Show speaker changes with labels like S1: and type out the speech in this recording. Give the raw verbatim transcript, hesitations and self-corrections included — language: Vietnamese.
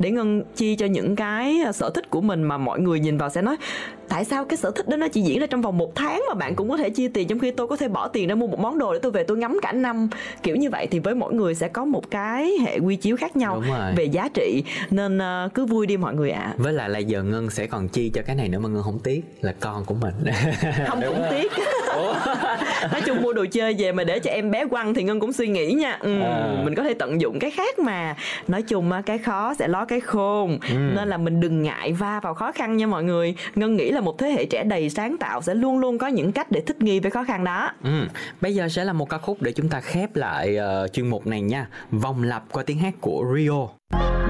S1: để Ngân chi cho những cái sở thích của mình mà mọi người nhìn vào sẽ nói tại sao cái sở thích đó nó chỉ diễn ra trong vòng một tháng mà bạn cũng có thể chia tiền, trong khi tôi có thể bỏ tiền ra mua một món đồ để tôi về tôi ngắm cả năm. Kiểu như vậy thì với mỗi người sẽ có một cái hệ quy chiếu khác nhau về giá trị, nên uh, cứ vui đi mọi người ạ. À.
S2: Với lại là giờ Ngân sẽ còn chi cho cái này nữa mà Ngân không tiếc, là con của mình.
S1: Không cũng tiếc. Nói chung mua đồ chơi về mà để cho em bé quăng thì Ngân cũng suy nghĩ nha. ừ, à. Mình có thể tận dụng cái khác mà. Nói chung cái khó sẽ ló cái khôn. ừ. Nên là mình đừng ngại va vào khó khăn nha mọi người. Ngân nghĩ là một thế hệ trẻ đầy sáng tạo sẽ luôn luôn có những cách để thích nghi với khó khăn đó.
S2: ừ. Bây giờ sẽ là một ca khúc để chúng ta khép lại uh, chuyên mục này nha. Vòng lặp qua tiếng hát của Rio.